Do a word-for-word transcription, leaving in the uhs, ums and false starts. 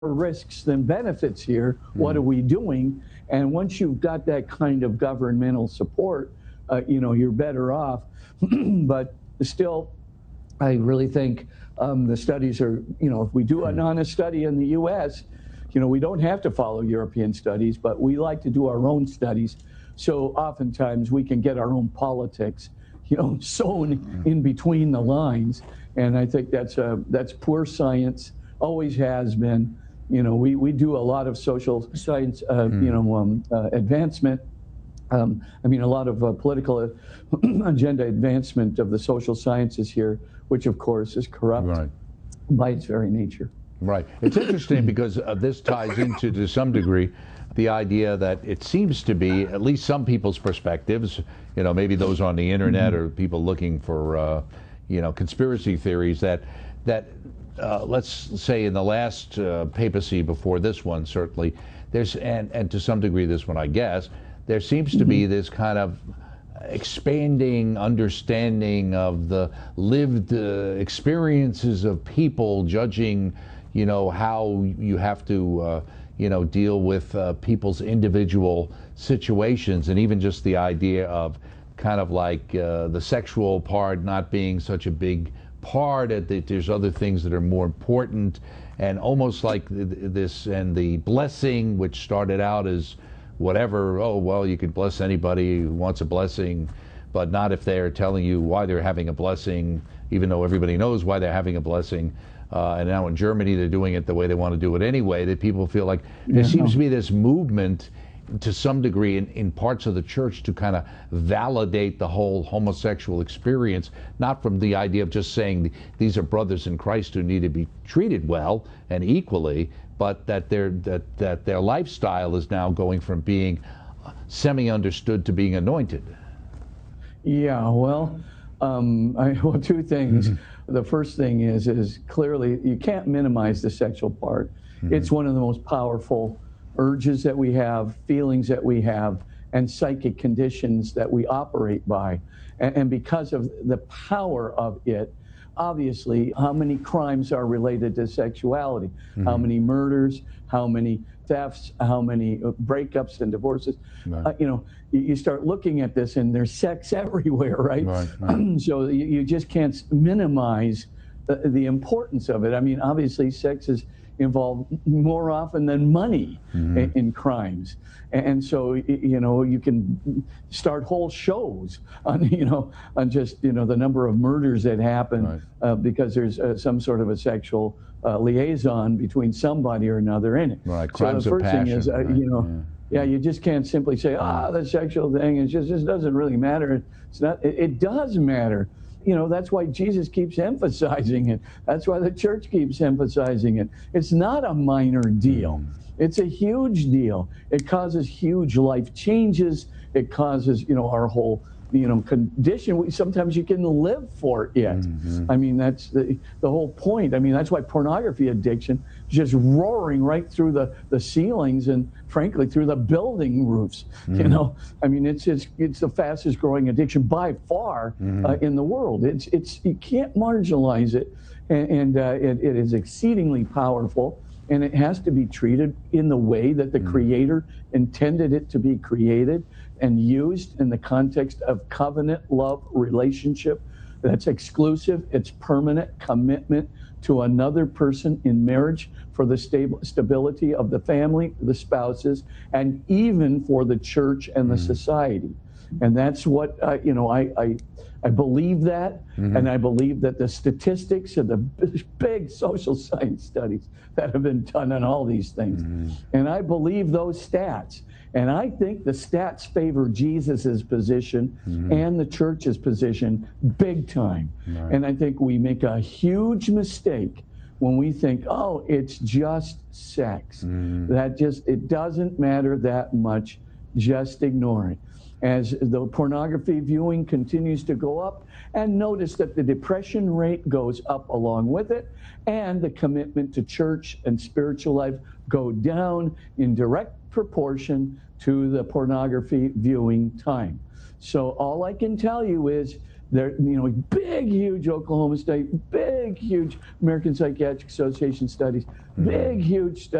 risks than benefits here. What are we doing? And once you've got that kind of governmental support, uh, you know, you're better off. But still, I really think um, the studies are, you know, if we do an honest study in the U S, you know, we don't have to follow European studies, but we like to do our own studies. So oftentimes we can get our own politics, you know, sewn in between the lines. And I think that's uh, that's poor science, always has been. You know, we, we do a lot of social science, uh, mm. you know, um, uh, advancement. Um, I mean, a lot of uh, political agenda advancement of the social sciences here, which of course is corrupt right. by its very nature. Right. It's interesting because uh, this ties into, to some degree, the idea that it seems to be, at least some people's perspectives, you know, maybe those on the internet mm-hmm. or people looking for, uh, you know, conspiracy theories, that, that uh, let's say in the last uh, papacy before this one, certainly, there's, and, and to some degree this one, I guess, there seems to mm-hmm. be this kind of expanding understanding of the lived uh, experiences of people, judging, you know, how you have to, uh, you know, deal with uh, people's individual situations, and even just the idea of kind of like uh, the sexual part not being such a big part, that there's other things that are more important, and almost like this, and the blessing, which started out as whatever, oh, well, you can bless anybody who wants a blessing, but not if they're telling you why they're having a blessing, even though everybody knows why they're having a blessing. Uh, and now in Germany, they're doing it the way they want to do it anyway, that people feel like there yeah. seems to be this movement to some degree in, in parts of the church to kind of validate the whole homosexual experience, not from the idea of just saying these are brothers in Christ who need to be treated well and equally, but that their, that, that their lifestyle is now going from being semi-understood to being anointed. Yeah, well, um, I, well, two things. Mm-hmm. The first thing is, is clearly you can't minimize the sexual part. Mm-hmm. It's one of the most powerful urges that we have, feelings that we have, and psychic conditions that we operate by. And, and because of the power of it, obviously, how many crimes are related to sexuality? Mm-hmm. How many murders? How many thefts? How many breakups and divorces? Right. Uh, you know, you, you start looking at this, and there's sex everywhere, right? right, right. So you, you just can't minimize the, the importance of it. I mean, obviously, sex is involved more often than money mm-hmm. in, in crimes. And so, you know, you can start whole shows on, you know, on just, you know, the number of murders that happen right. uh, because there's uh, some sort of a sexual uh, liaison between somebody or another in it. Right, so crimes the first of passion. thing is, uh, right. you know, yeah. yeah, you just can't simply say, ah, oh, the sexual thing, it just, just doesn't really matter. It's not, it, it does matter. You know, that's why Jesus keeps emphasizing it. That's why the church keeps emphasizing it. It's not a minor deal. It's a huge deal. It causes huge life changes. It causes, you know, our whole, you know, condition. We, sometimes you can live for it. Mm-hmm. I mean, that's the, the whole point. I mean, that's why pornography addiction is just roaring right through the, the ceilings and, frankly, through the building roofs. Mm-hmm. You know, I mean, it's it's it's the fastest growing addiction by far mm-hmm. uh, in the world. It's it's you can't marginalize it, and, and uh, it, it is exceedingly powerful. And it has to be treated in the way that the mm. Creator intended it to be created and used in the context of covenant love relationship that's exclusive. It's permanent commitment to another person in marriage for the stable, stability of the family, the spouses, and even for the church and the mm. society. And that's what, uh, you know, I, I I believe that, mm-hmm. and I believe that the statistics and the big social science studies that have been done on all these things, mm-hmm. and I believe those stats. And I think the stats favor Jesus's position mm-hmm. and the church's position big time. Right. And I think we make a huge mistake when we think, oh, it's just sex. Mm-hmm. That just, it doesn't matter that much. Just ignore it. As the pornography viewing continues to go up, and notice that the depression rate goes up along with it, and the commitment to church and spiritual life go down in direct proportion to the pornography viewing time. So all I can tell you is There, you know, big, huge Oklahoma State, big, huge American Psychiatric Association studies, big, huge studies.